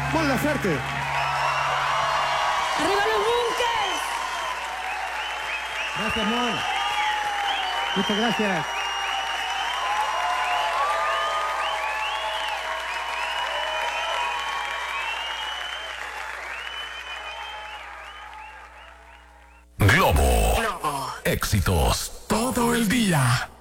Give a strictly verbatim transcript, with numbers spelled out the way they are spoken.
Mon Laferte. ¡Arriba los bunkers! Gracias, Mon. Muchas gracias. Globo. Globo. Éxitos todo el día.